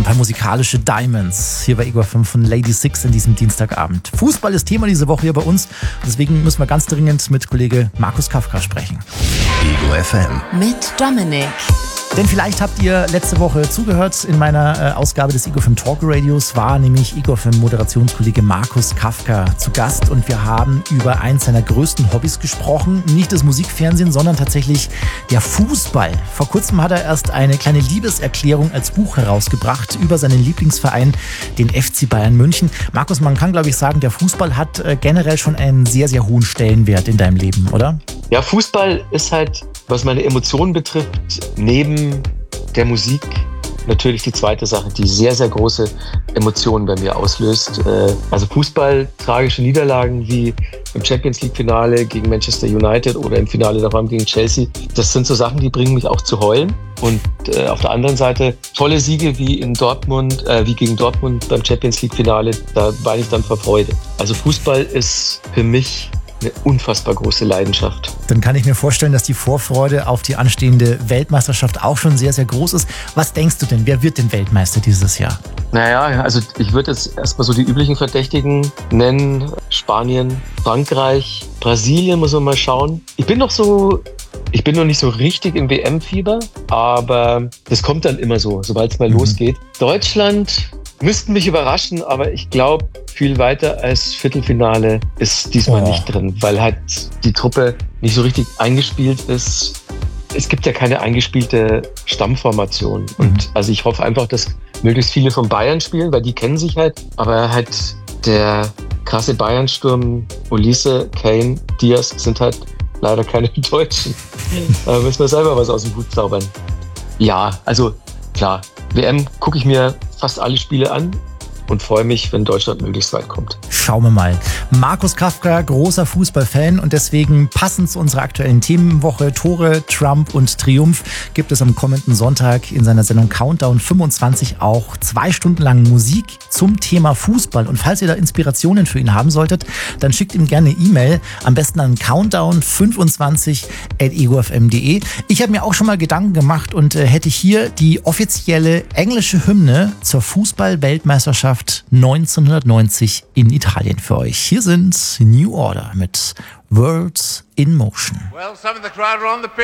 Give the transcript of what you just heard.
paar musikalische Diamonds hier bei Ego FM von Lady Six in diesem Dienstagabend. Fußball ist Thema diese Woche hier bei uns. Deswegen müssen wir ganz dringend mit Kollege Markus Kafka sprechen. Ego FM mit Dominik. Denn vielleicht habt ihr letzte Woche zugehört, in meiner Ausgabe des Ego FM Talk Radios war nämlich Ego FM Moderationskollege Markus Kafka zu Gast und wir haben über eins seiner größten Hobbys gesprochen. Nicht das Musikfernsehen, sondern tatsächlich der Fußball. Vor kurzem hat er erst eine kleine Liebeserklärung als Buch herausgebracht über seinen Lieblingsverein, den FC Bayern München. Markus, man kann glaube ich sagen, der Fußball hat generell schon einen sehr, sehr hohen Stellenwert in deinem Leben, oder? Ja, Fußball ist halt, was meine Emotionen betrifft, neben der Musik natürlich die zweite Sache, die sehr, sehr große Emotionen bei mir auslöst. Also Fußball, tragische Niederlagen wie im Champions-League-Finale gegen Manchester United oder im Finale daheim gegen Chelsea, das sind so Sachen, die bringen mich auch zu heulen. Und auf der anderen Seite tolle Siege wie gegen Dortmund beim Champions-League-Finale, da weine ich dann vor Freude. Also Fußball ist für mich eine unfassbar große Leidenschaft. Dann kann ich mir vorstellen, dass die Vorfreude auf die anstehende Weltmeisterschaft auch schon sehr, sehr groß ist. Was denkst du denn, wer wird denn Weltmeister dieses Jahr? Naja, also ich würde jetzt erstmal so die üblichen Verdächtigen nennen. Spanien, Frankreich, Brasilien muss man mal schauen. Ich bin noch nicht so richtig im WM-Fieber, aber das kommt dann immer so, sobald es mal losgeht. Deutschland müssten mich überraschen, aber ich glaube, viel weiter als Viertelfinale ist diesmal nicht drin, weil halt die Truppe nicht so richtig eingespielt ist. Es gibt ja keine eingespielte Stammformation. Und also ich hoffe einfach, dass möglichst viele von Bayern spielen, weil die kennen sich halt. Aber halt der krasse Bayern-Sturm, Olise, Kane, Diaz sind halt leider keine Deutschen. Da müssen wir selber was aus dem Hut zaubern. Ja, also klar, WM gucke ich mir fast alle Spiele an und freue mich, wenn Deutschland möglichst weit kommt. Schauen wir mal. Markus Kafka, großer Fußballfan und deswegen passend zu unserer aktuellen Themenwoche Tore, Trump und Triumph gibt es am kommenden Sonntag in seiner Sendung Countdown 25 auch 2 Stunden lang Musik zum Thema Fußball. Und falls ihr da Inspirationen für ihn haben solltet, dann schickt ihm gerne eine E-Mail, am besten an countdown25@egofm.de. Ich habe mir auch schon mal Gedanken gemacht und hätte hier die offizielle englische Hymne zur Fußball-Weltmeisterschaft 1990 in Italien für euch. Hier sind New Order mit Words in Motion. Well, some of the crowd are on the pitch.